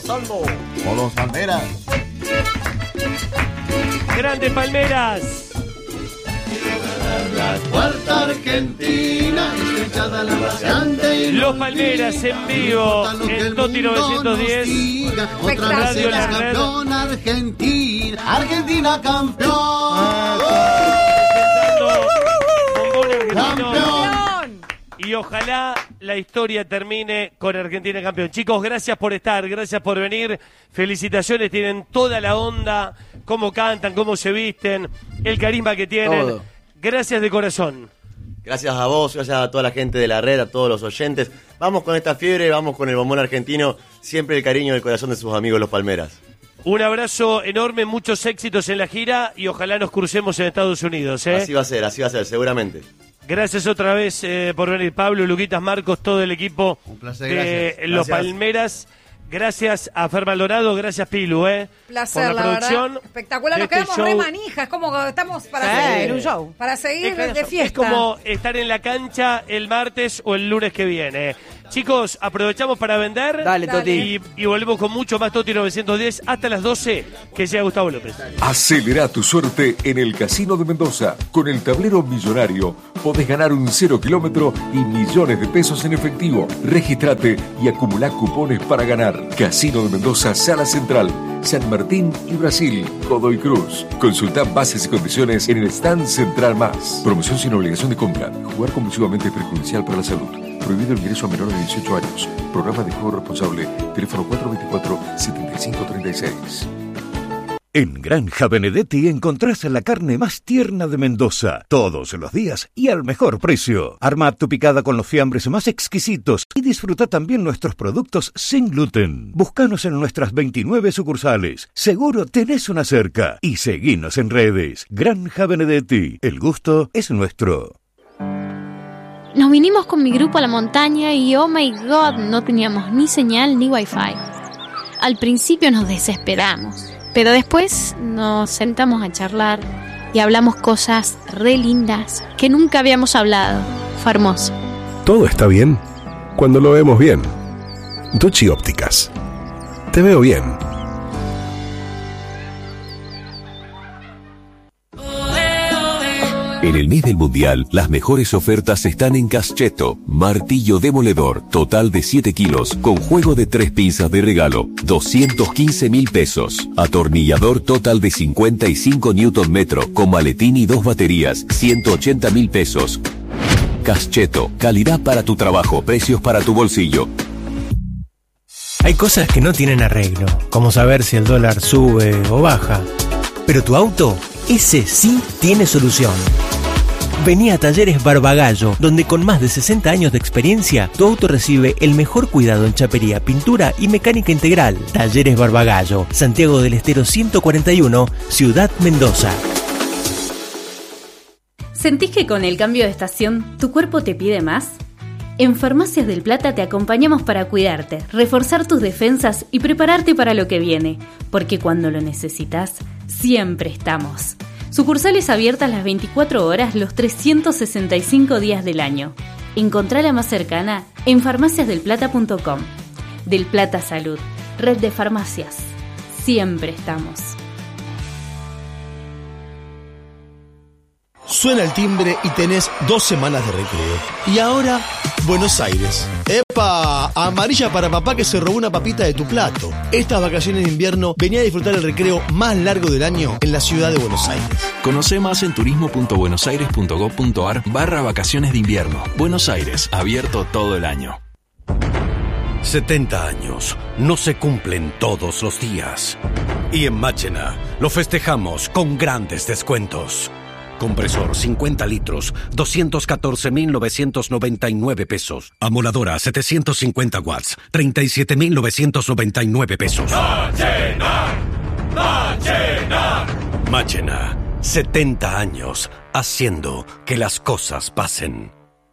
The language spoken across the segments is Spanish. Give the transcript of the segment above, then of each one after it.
pasando con los Palmeras. Grandes Palmeras. La cuarta Argentina, estrechada la más grande y Los Palmeras en vivo en Toti 910. Otra vez Radio La es Red. campeón Argentina, Argentina campeón. Campeón. Y ojalá la historia termine con Argentina campeón. Chicos, gracias por estar, gracias por venir. Felicitaciones, tienen toda la onda, cómo cantan, cómo se visten, el carisma que tienen. Todo. Gracias de corazón. Gracias a vos, gracias a toda la gente de la red, a todos los oyentes. Vamos con esta fiebre, vamos con el bombón argentino. Siempre el cariño del corazón de sus amigos los Palmeras. Un abrazo enorme, muchos éxitos en la gira y ojalá nos crucemos en Estados Unidos. Así va a ser, seguramente. Gracias otra vez por venir, Pablo, Luquitas, Marcos, todo el equipo Un placer, de gracias. Los Gracias. Palmeras. Gracias a Fer Maldonado, gracias Pilu, Placer, por la producción. verdad. Espectacular, de nos quedamos show. re manijas, como que estamos para seguir. Era un show. Para seguir Es de fiesta. como estar en la cancha el martes o el lunes que viene. Chicos, aprovechamos para vender. Dale, Toti. Y volvemos con mucho más Toti 910 hasta las 12, que sea Gustavo López. Acelera tu suerte en el Casino de Mendoza. Con el tablero millonario podés ganar un 0 kilómetro y millones de pesos en efectivo. Regístrate y acumulá cupones para ganar. Casino de Mendoza, Sala Central, San Martín y Brasil, Godoy Cruz. Consultá bases y condiciones en el stand Central Más. Promoción sin obligación de compra. Jugar compulsivamente es perjudicial para la salud. Prohibido el ingreso a menores de 18 años. Programa de juego responsable. Teléfono 424-7536. En Granja Benedetti encontrás la carne más tierna de Mendoza, todos los días y al mejor precio. Arma tu picada con los fiambres más exquisitos y disfruta también nuestros productos sin gluten. Búscanos en nuestras 29 sucursales, seguro tenés una cerca, y seguinos en redes. Granja Benedetti, el gusto es nuestro. Nos vinimos con mi grupo a la montaña y oh my god, no teníamos ni señal ni wifi. Al principio nos desesperamos. Pero después nos sentamos a charlar y hablamos cosas re lindas que nunca habíamos hablado. Fue hermoso. Todo está bien cuando lo vemos bien. Duchi Ópticas. Te veo bien. En el mes del Mundial, las mejores ofertas están en Cascheto. Martillo demoledor, total de 7 kilos, con juego de 3 pinzas de regalo, 215.000 pesos. Atornillador total de 55 Nm, con maletín y 2 baterías, 180.000 pesos. Cascheto, calidad para tu trabajo, precios para tu bolsillo. Hay cosas que no tienen arreglo, como saber si el dólar sube o baja. Pero tu auto, ese sí tiene solución. Vení a Talleres Barbagallo, donde con más de 60 años de experiencia, tu auto recibe el mejor cuidado en chapería, pintura y mecánica integral. Talleres Barbagallo, Santiago del Estero 141, Ciudad Mendoza. ¿Sentís que con el cambio de estación tu cuerpo te pide más? En Farmacias del Plata te acompañamos para cuidarte, reforzar tus defensas y prepararte para lo que viene, porque cuando lo necesitas, siempre estamos. Sucursales abiertas las 24 horas, los 365 días del año. Encontrá la más cercana en farmaciasdelplata.com. Del Plata Salud, red de farmacias. Siempre estamos. Suena el timbre y tenés 2 semanas de recreo. Y ahora, Buenos Aires. ¡Epa! Amarilla para papá que se robó una papita de tu plato. Estas vacaciones de invierno venía a disfrutar el recreo más largo del año en la ciudad de Buenos Aires. Conoce más en turismo.buenosaires.gov.ar/vacaciones de invierno. Buenos Aires, abierto todo el año. 70 años no se cumplen todos los días. Y en Máchena lo festejamos con grandes descuentos. Compresor 50 litros, 214.999 pesos. Amoladora 750 watts, 37.999 pesos. ¡Máchena! ¡Máchena! Máchena, 70 años haciendo que las cosas pasen.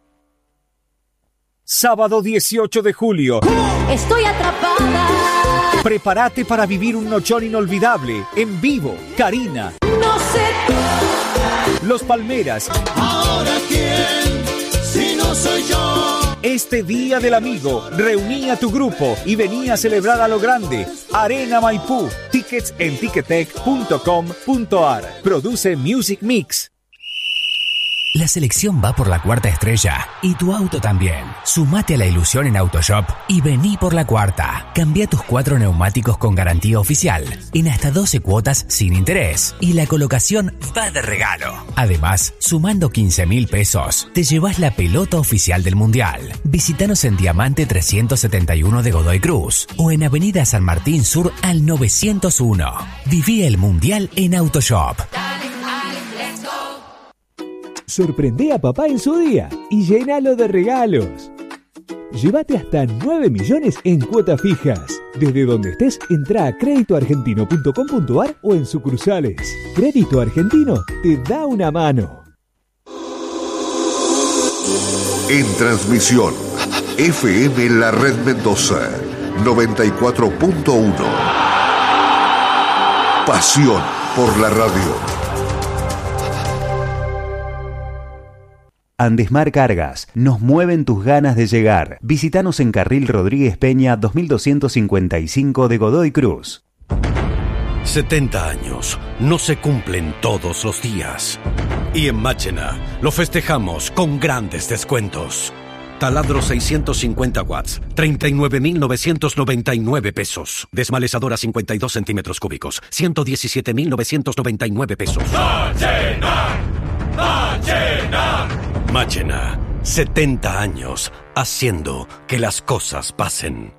Sábado 18 de julio. Estoy atrapada. Prepárate para vivir un nochón inolvidable. En vivo, Karina. No sé. Los Palmeras. Ahora quién, si no soy yo. Este Día del Amigo, reuní a tu grupo y vení a celebrar a lo grande. Arena Maipú. Tickets en ticketek.com.ar. Produce Music Mix. La selección va por la cuarta estrella y tu auto también. Sumate a la ilusión en Autoshop y vení por la cuarta. Cambia tus 4 neumáticos con garantía oficial en hasta 12 cuotas sin interés y la colocación va de regalo. Además, sumando 15.000 pesos, te llevas la pelota oficial del Mundial. Visítanos en Diamante 371 de Godoy Cruz o en Avenida San Martín Sur al 901. Viví el Mundial en Autoshop. Sorprende a papá en su día y llénalo de regalos. Llévate hasta 9 millones en cuotas fijas. Desde donde estés, entra a créditoargentino.com.ar o en sucursales. Crédito Argentino te da una mano. En transmisión, FM La Red Mendoza, 94.1. Pasión por la radio. Andesmar Cargas, nos mueven tus ganas de llegar. Visítanos en Carril Rodríguez Peña 2255 de Godoy Cruz. 70 años no se cumplen todos los días. Y en Máchena lo festejamos con grandes descuentos. Taladro 650 watts, 39.999 pesos. Desmalezadora 52 centímetros cúbicos, 117.999 pesos. ¡Máchena! ¡Máchena! Máchena, 70 años haciendo que las cosas pasen.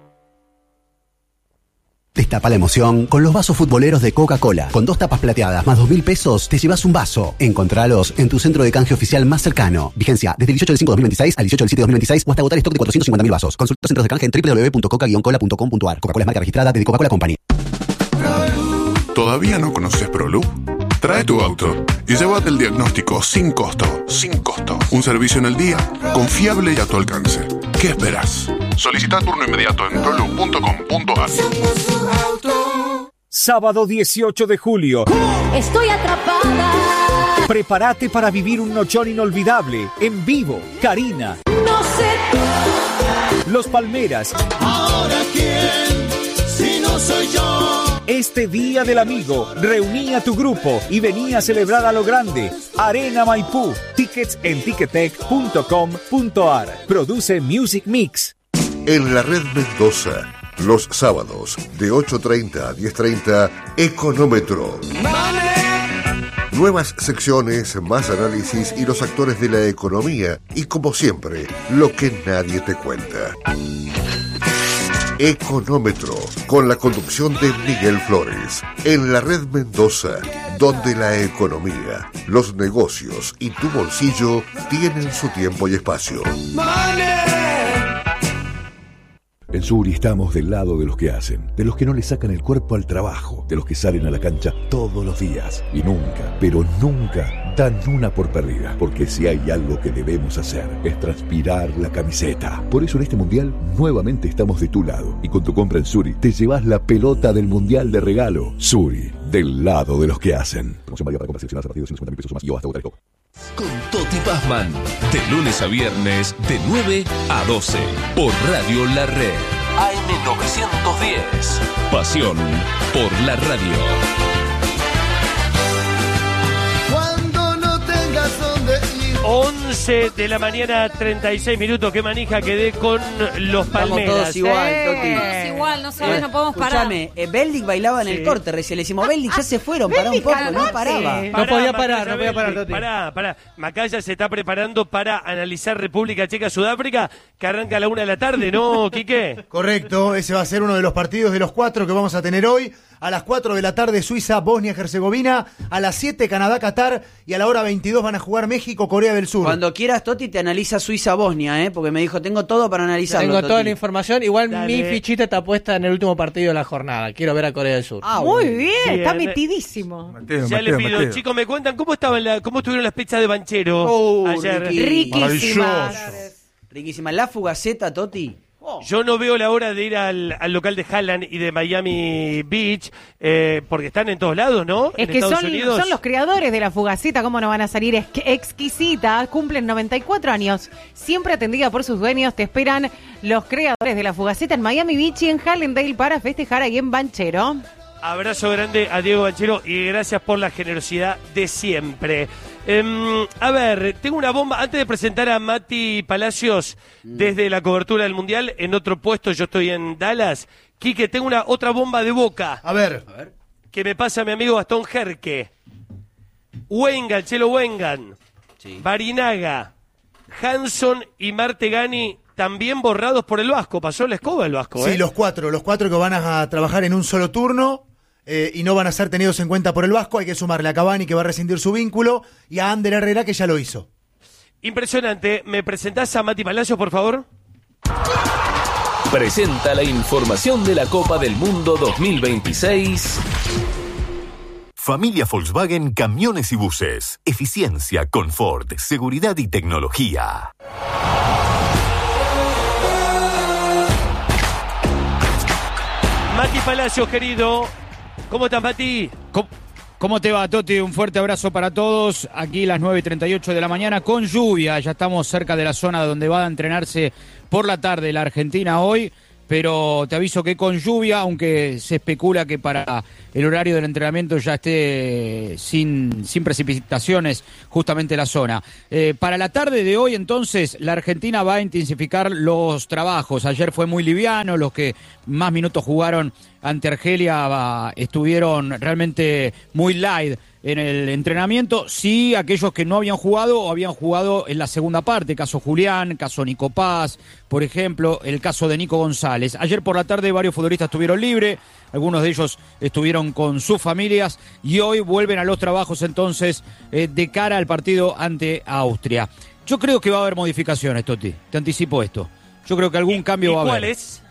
Destapa la emoción con los vasos futboleros de Coca-Cola. Con 2 tapas plateadas más 2.000 pesos, te llevas un vaso. Encontralos en tu centro de canje oficial más cercano. Vigencia desde el 18 del 5 de 2026 al 18 del 7 de 2026 o hasta agotar stock de 450.000 vasos. Consulta centros de canje en www.coca-cola.com.ar. Coca-Cola es marca registrada de Coca-Cola Company. ¿Todavía no conoces ProLoop? Trae tu auto y llévate el diagnóstico sin costo. Sin costo. Un servicio en el día, confiable y a tu alcance. ¿Qué esperas? Solicita turno inmediato en proloop.com.ar. Sábado 18 de julio. Estoy atrapada. Prepárate para vivir un nochón inolvidable. En vivo, Karina. No sé. Los Palmeras. ¿Ahora quién? Si no soy yo. Este Día del Amigo, reuní a tu grupo y vení a celebrar a lo grande. Arena Maipú. Tickets en ticketek.com.ar. Produce Music Mix. En la Red Mendoza, los sábados de 8:30 a 10:30, Económetro. Nuevas secciones, más análisis y los actores de la economía. Y como siempre, lo que nadie te cuenta. Económetro, con la conducción de Miguel Flores, en la Red Mendoza, donde la economía, los negocios y tu bolsillo tienen su tiempo y espacio. En Suri estamos del lado de los que hacen, de los que no le sacan el cuerpo al trabajo, de los que salen a la cancha todos los días y nunca, pero nunca dan una por perdida, porque si hay algo que debemos hacer es transpirar la camiseta. Por eso en este mundial nuevamente estamos de tu lado y con tu compra en Suri te llevas la pelota del mundial de regalo. Suri, del lado de los que hacen. Promoción válida para compras seleccionadas a partir de 250.000 pesos o más y o hasta Botareco. Con Toti Pazman, de lunes a viernes, de 9 a 12, por Radio La Red. AM910. Pasión por la radio. Cuando no tengas donde ir. 11 de la mañana, 36 minutos. Qué manija quedé con los Palmeras. Estamos todos igual, Toti. Todos igual, no sabes, no podemos parar. Escuchame, Beldic bailaba en el corte, recién le decimos, Beldic, ya se fueron, pará un poco, no paraba. No podía parar, Toti. Pará. Macaya se está preparando para analizar República Checa-Sudáfrica, que arranca a la 1 de la tarde, ¿no, Quique? Correcto, ese va a ser uno de los partidos de los 4 que vamos a tener hoy. A las 4 de la tarde Suiza, Bosnia-Herzegovina, a las 7 Canadá-Qatar y a la hora 22 van a jugar México-Corea del Sur. Cuando quieras, Toti, te analiza Suiza-Bosnia, porque me dijo, tengo todo para analizarlo. Tengo Toti. toda la información, igual Dale. mi fichita está puesta en el último partido de la jornada. Quiero ver a Corea del Sur. Muy bien, está metidísimo. Ya le pido, chicos, me cuentan cómo estuvieron las pizzas de Banchero ayer. Riquísimas. La fugaceta, Toti. Yo no veo la hora de ir al local de Haaland y de Miami Beach, porque están en todos lados, ¿no? Es que son los creadores de la Fugacita, ¿cómo no van a salir? Exquisita, cumplen 94 años, siempre atendida por sus dueños. Te esperan los creadores de la Fugacita en Miami Beach y en Hallandale para festejar ahí en Banchero. Abrazo grande a Diego Banchero y gracias por la generosidad de siempre. A ver, tengo una bomba. Antes de presentar a Mati Palacios desde la cobertura del Mundial, en otro puesto, yo estoy en Dallas. Quique, tengo otra bomba de Boca. A ver. Que me pasa mi amigo Gastón Jerque. Wengan, Chelo Wengan. Sí. Barinaga, Hanson y Martegani también borrados por el Vasco. Pasó la escoba el Vasco, Sí, los cuatro que van a trabajar en un solo turno. Y no van a ser tenidos en cuenta por el Vasco. Hay que sumarle a Cavani, que va a rescindir su vínculo, y a Ander Herrera, que ya lo hizo. Impresionante. ¿Me presentás a Mati Palacios, por favor? Presenta la información de la Copa del Mundo 2026. Familia Volkswagen Camiones y Buses. Eficiencia, confort, seguridad y tecnología. Mati Palacios, querido. ¿Cómo estás, Mati? ¿Cómo te va, Toti? Un fuerte abrazo para todos. Aquí las 9:38 de la mañana con lluvia. Ya estamos cerca de la zona donde va a entrenarse por la tarde la Argentina hoy. Pero te aviso que con lluvia, aunque se especula que para el horario del entrenamiento ya esté sin precipitaciones justamente la zona. Para la tarde de hoy, entonces, la Argentina va a intensificar los trabajos. Ayer fue muy liviano, los que más minutos jugaron ante Argelia estuvieron realmente muy light en el entrenamiento. Sí, aquellos que no habían jugado o habían jugado en la segunda parte, caso Julián, caso Nico Paz, por ejemplo, el caso de Nico González. Ayer por la tarde varios futbolistas estuvieron libres, algunos de ellos estuvieron con sus familias y hoy vuelven a los trabajos entonces de cara al partido ante Austria. Yo creo que va a haber modificaciones, Toti, te anticipo esto. Yo creo que algún cambio va a haber. ¿Cuáles?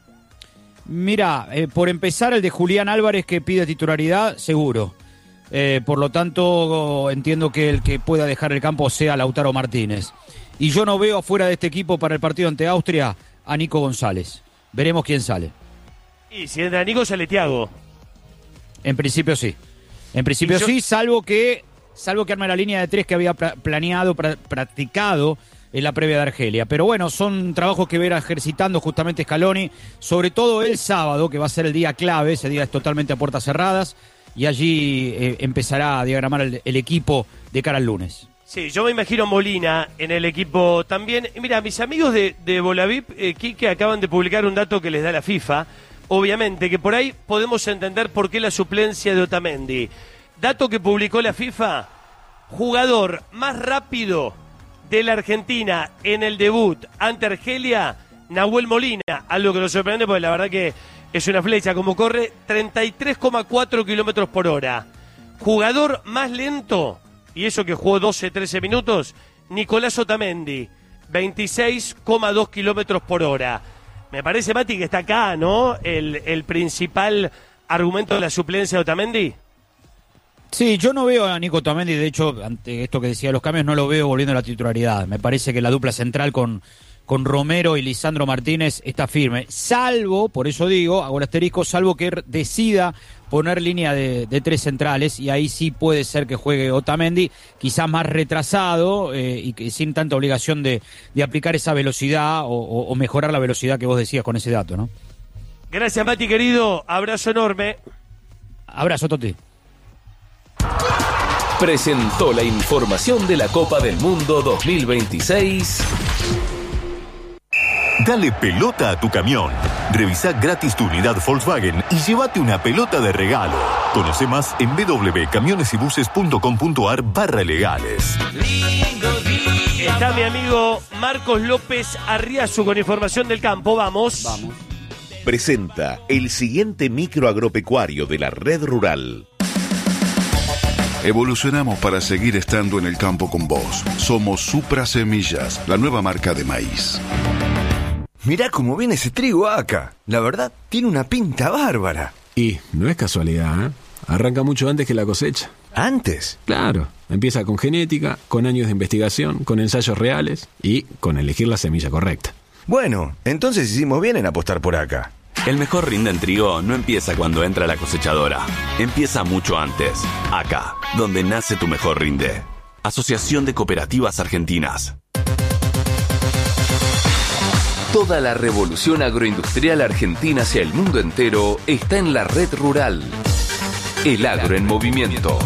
Mira, por empezar el de Julián Álvarez que pide titularidad, seguro. Por lo tanto, entiendo que el que pueda dejar el campo sea Lautaro Martínez. Y yo no veo afuera de este equipo para el partido ante Austria a Nico González. Veremos quién sale. Y si entra Nico, sale Thiago. En principio sí. En principio sí, salvo que arme la línea de tres que había planeado, practicado en la previa de Argelia. Pero bueno, son trabajos que verá ejercitando justamente Scaloni, sobre todo el sábado, que va a ser el día clave. Ese día es totalmente a puertas cerradas. Y allí empezará a diagramar el equipo de cara al lunes. Sí, yo me imagino Molina en el equipo también. Mira, mis amigos de Bolavip, Quique, acaban de publicar un dato que les da la FIFA. Obviamente, que por ahí podemos entender por qué la suplencia de Otamendi. Dato que publicó la FIFA, jugador más rápido de la Argentina en el debut ante Argelia, Nahuel Molina. Algo que nos sorprende porque la verdad que es una flecha, como corre 33,4 kilómetros por hora. Jugador más lento, y eso que jugó 12-13 minutos, Nicolás Otamendi, 26,2 kilómetros por hora. Me parece, Mati, que está acá, ¿no? El principal argumento de la suplencia de Otamendi. Sí, yo no veo a Nico Otamendi, de hecho, ante esto que decía los cambios, no lo veo volviendo a la titularidad. Me parece que la dupla central con Romero y Lisandro Martínez está firme, salvo, por eso digo, hago el asterisco, salvo que decida poner línea de tres centrales, y ahí sí puede ser que juegue Otamendi, quizás más retrasado y que sin tanta obligación de aplicar esa velocidad o mejorar la velocidad que vos decías con ese dato, ¿no? Gracias, Mati, querido, abrazo enorme. Abrazo, Toti. Presentó la información de la Copa del Mundo 2026. Dale pelota a tu camión. Revisa gratis tu unidad Volkswagen y llévate una pelota de regalo. Conoce más en www.camionesybuses.com.ar/legales. Está mi amigo Marcos López Arriazu con información del campo. Vamos. Presenta el siguiente microagropecuario de la red rural. Evolucionamos para seguir estando en el campo con vos. Somos Supra Semillas, la nueva marca de maíz. Mirá cómo viene ese trigo acá. La verdad, tiene una pinta bárbara. Y no es casualidad, ¿eh? Arranca mucho antes que la cosecha. ¿Antes? Claro. Empieza con genética, con años de investigación, con ensayos reales y con elegir la semilla correcta. Bueno, entonces hicimos bien en apostar por ACA. El mejor rinde en trigo no empieza cuando entra la cosechadora. Empieza mucho antes. ACA, donde nace tu mejor rinde. Asociación de Cooperativas Argentinas. Toda la revolución agroindustrial argentina hacia el mundo entero está en la red rural. El agro en movimiento.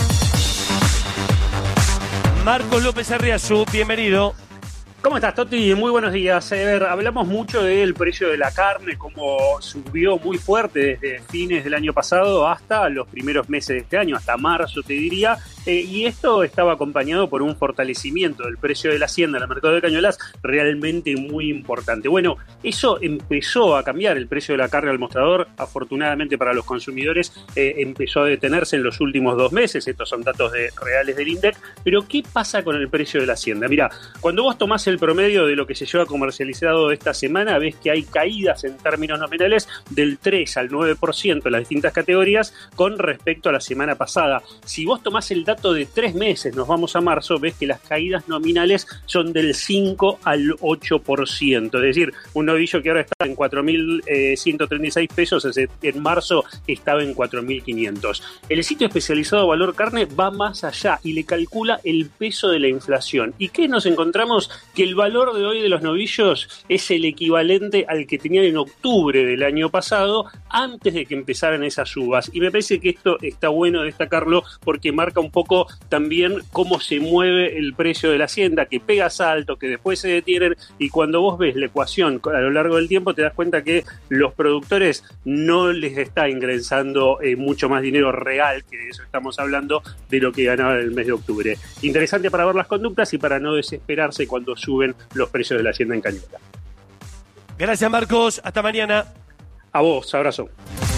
Marcos López Arriazú, bienvenido. ¿Cómo estás, Toti? Muy buenos días. Hablamos mucho del precio de la carne, cómo subió muy fuerte desde fines del año pasado hasta los primeros meses de este año, hasta marzo te diría, y esto estaba acompañado por un fortalecimiento del precio de la hacienda en el mercado de Cañuelas realmente muy importante. Bueno, eso empezó a cambiar, el precio de la carne al mostrador, afortunadamente para los consumidores, empezó a detenerse en los últimos 2 meses, estos son datos reales del INDEC, pero ¿qué pasa con el precio de la hacienda? Mira, cuando vos tomás el promedio de lo que se lleva comercializado esta semana, ves que hay caídas en términos nominales del 3 al 9% en las distintas categorías con respecto a la semana pasada. Si vos tomás el dato de 3 meses, nos vamos a marzo, ves que las caídas nominales son del 5 al 8%, es decir, un novillo que ahora está en 4.136 pesos, en marzo estaba en 4.500. El sitio especializado Valor Carne va más allá y le calcula el peso de la inflación. ¿Y qué nos encontramos? Que el valor de hoy de los novillos es el equivalente al que tenían en octubre del año pasado, antes de que empezaran esas subas. Y me parece que esto está bueno destacarlo porque marca un poco también cómo se mueve el precio de la hacienda, que pega salto, que después se detienen, y cuando vos ves la ecuación a lo largo del tiempo te das cuenta que los productores no les está ingresando mucho más dinero real, que de eso estamos hablando, de lo que ganaban en el mes de octubre. Interesante para ver las conductas y para no desesperarse cuando suben los precios de la hacienda en Cañuelas. Gracias, Marcos. Hasta mañana. A vos, abrazo.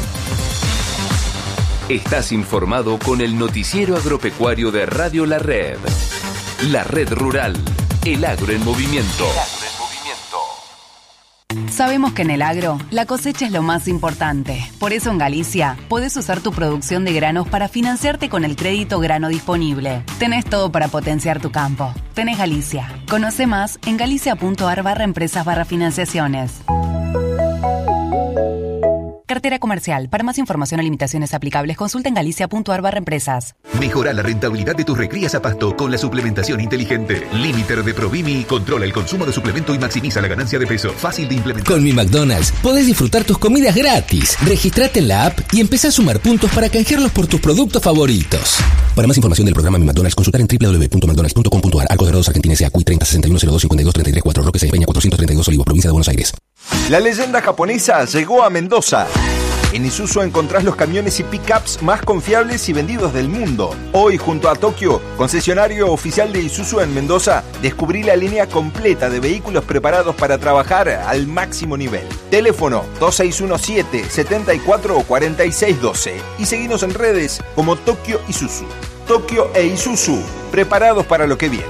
Estás informado con el noticiero agropecuario de Radio La Red. La Red Rural. El agro en movimiento. Sabemos que en el agro, la cosecha es lo más importante. Por eso en Galicia, podés usar tu producción de granos para financiarte con el crédito grano disponible. Tenés todo para potenciar tu campo. Tenés Galicia. Conoce más en galicia.ar/empresas/financiaciones. Cartera comercial. Para más información o limitaciones aplicables, consulta en galicia.ar/empresas. Mejora la rentabilidad de tus recrías a pasto con la suplementación inteligente. Limiter de Provimi controla el consumo de suplemento y maximiza la ganancia de peso. Fácil de implementar. Con Mi McDonald's podés disfrutar tus comidas gratis. Registrate en la app y empezá a sumar puntos para canjearlos por tus productos favoritos. Para más información del programa Mi McDonald's, consultar en www.mcdonalds.com.ar. Arcos Dorados Argentina S.A. CUI 30 61 02 52 33 4 Roque Peña 432 Olivos, provincia de Buenos Aires. La leyenda japonesa llegó a Mendoza. En Isuzu encontrás los camiones y pickups más confiables y vendidos del mundo. Hoy, junto a Tokio, concesionario oficial de Isuzu en Mendoza, descubrí la línea completa de vehículos preparados para trabajar al máximo nivel. Teléfono 2617-744612 y seguinos en redes como Tokio Isuzu. Tokio e Isuzu, preparados para lo que viene.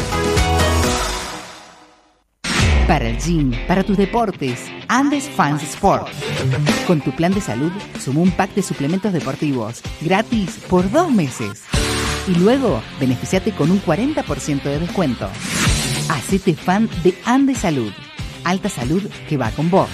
Para el gym, para tus deportes, Andes Fans Sport. Con tu plan de salud, suma un pack de suplementos deportivos, gratis por 2 meses. Y luego, beneficiate con un 40% de descuento. Hacete fan de Andes Salud. Alta salud que va con vos.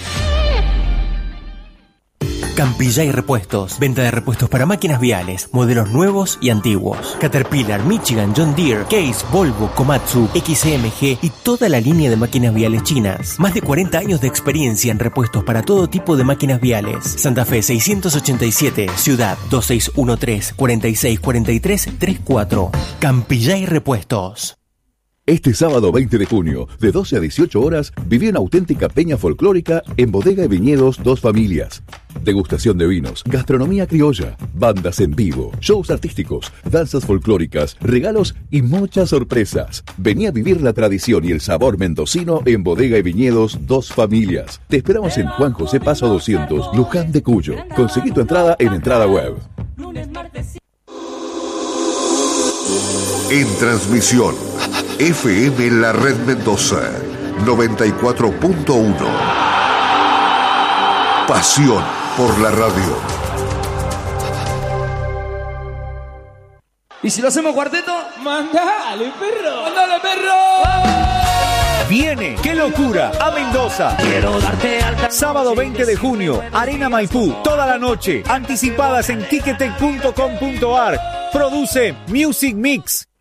Campillay Repuestos. Venta de repuestos para máquinas viales, modelos nuevos y antiguos. Caterpillar, Michigan, John Deere, Case, Volvo, Komatsu, XMG y toda la línea de máquinas viales chinas. Más de 40 años de experiencia en repuestos para todo tipo de máquinas viales. Santa Fe 687, Ciudad 2613 4643 34. Campillay Repuestos. Este sábado 20 de junio, de 12 a 18 horas, viví una auténtica peña folclórica en Bodega y Viñedos Dos Familias. Degustación de vinos, gastronomía criolla, bandas en vivo, shows artísticos, danzas folclóricas, regalos y muchas sorpresas. Vení a vivir la tradición y el sabor mendocino en Bodega y Viñedos Dos Familias. Te esperamos en Juan José Paso 200, Luján de Cuyo. Conseguí tu entrada en Entrada Web. En transmisión, FM La Red Mendoza, 94.1. Pasión por la radio. ¿Y si lo hacemos cuarteto? ¡Mandale, perro! ¡Mandale, perro! Viene Vene, qué locura, a Mendoza. Quiero darte alta. Sábado 20 de junio, Arena Maipú, toda la noche. Anticipadas en ticketek.com.ar. Produce Music Mix.